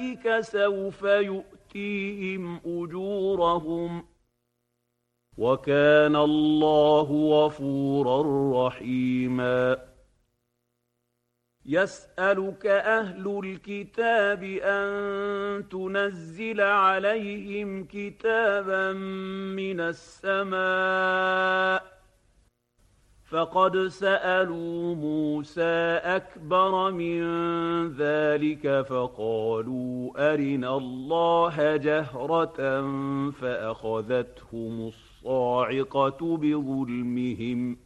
أولئك سوف يؤتيهم أجورهم وكان الله غفورا رحيما يسألك أهل الكتاب أن تنزل عليهم كتابا من السماء فقد سألوا موسى أكبر من ذلك فقالوا أرنا الله جهرة فأخذتهم الصاعقة بظلمهم